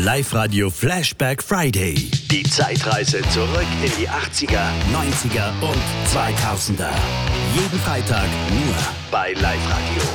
Live-Radio Flashback Friday. Die Zeitreise zurück in die 80er, 90er und 2000er. Jeden Freitag nur bei Live-Radio.